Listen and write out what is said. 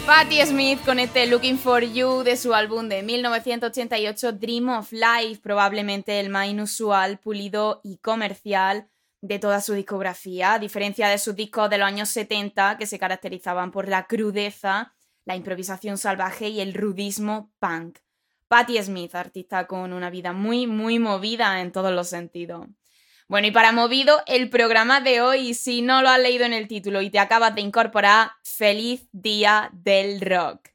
Patti Smith con este Looking for You de su álbum de 1988 Dream of Life, probablemente el más inusual, pulido y comercial de toda su discografía, a diferencia de sus discos de los años 70 que se caracterizaban por la crudeza, la improvisación salvaje y el rudismo punk. Patti Smith, artista con una vida muy movida en todos los sentidos. Bueno, y para movido el programa de hoy, si no lo has leído en el título y te acabas de incorporar, ¡feliz Día del Rock!